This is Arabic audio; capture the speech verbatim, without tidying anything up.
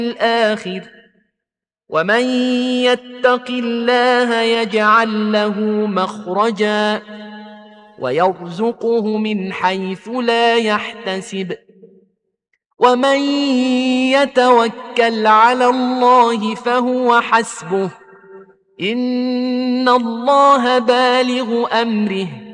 الآخر ومن يتق الله يجعل له مخرجا ويرزقه من حيث لا يحتسب ومن يتوكل على الله فهو حسبه إن الله بالغ أمره